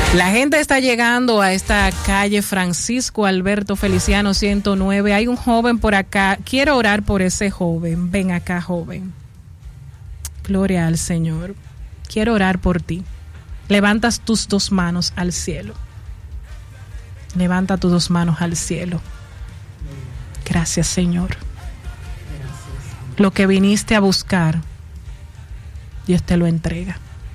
La gente está llegando a esta calle Francisco Alberto Feliciano 109. Hay un joven por acá. Quiero orar por ese joven. Ven acá, joven. Gloria al Señor. Quiero orar por ti. Levantas tus dos manos al cielo. Levanta tus dos manos al cielo. Gracias, Señor. Lo que viniste a buscar, Dios te lo entrega.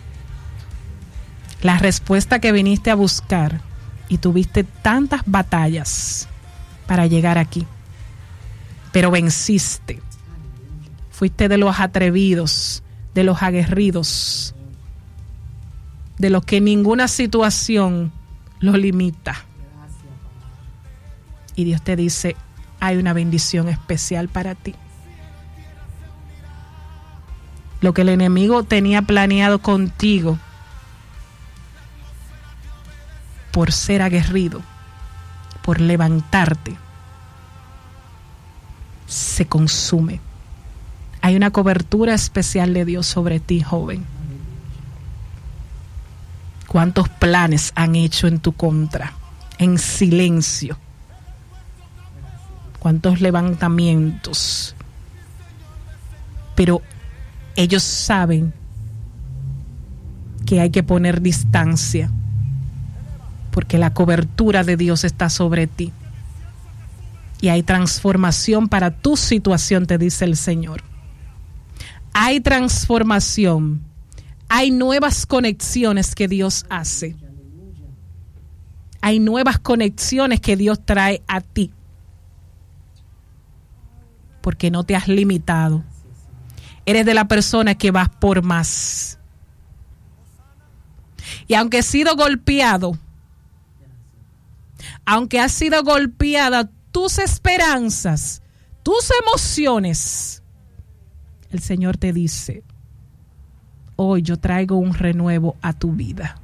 La respuesta que viniste a buscar y tuviste tantas batallas para llegar aquí, pero venciste. Fuiste de los atrevidos, de los aguerridos, de los que ninguna situación los limita. Y Dios te dice, hay una bendición especial para ti. Lo que el enemigo tenía planeado contigo, por ser aguerrido, por levantarte, se consume. Hay una cobertura especial de Dios sobre ti, joven. ¿Cuántos planes han hecho en tu contra, en silencio? ¿Cuántos levantamientos? Pero ellos saben que hay que poner distancia, porque la cobertura de Dios está sobre ti. Y hay transformación para tu situación, te dice el Señor. Hay transformación. Hay nuevas conexiones que Dios hace. Hay nuevas conexiones que Dios trae a ti. Porque no te has limitado. Eres de la persona que vas por más. Y aunque has sido golpeado, aunque has sido golpeada, tus esperanzas, tus emociones, el Señor te dice, hoy yo traigo un renuevo a tu vida.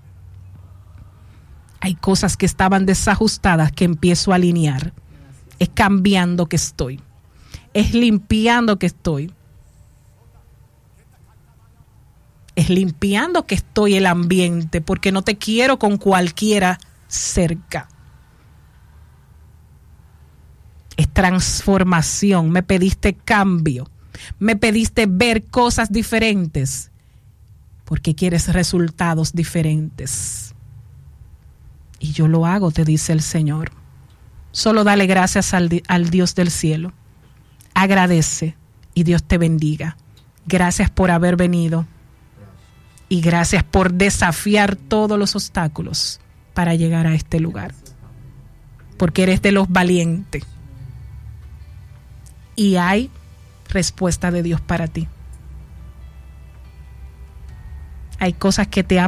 Hay cosas que estaban desajustadas que empiezo a alinear. Es cambiando que estoy. Es limpiando que estoy. Es limpiando que estoy el ambiente, porque no te quiero con cualquiera cerca. Es transformación. Me pediste cambio. Me pediste ver cosas diferentes, porque quieres resultados diferentes. Y yo lo hago, te dice el Señor. Solo dale gracias al Dios del cielo. Agradece y Dios te bendiga. Gracias por haber venido. Y gracias por desafiar todos los obstáculos para llegar a este lugar. Porque eres de los valientes. Y hay respuesta de Dios para ti. Hay cosas que te han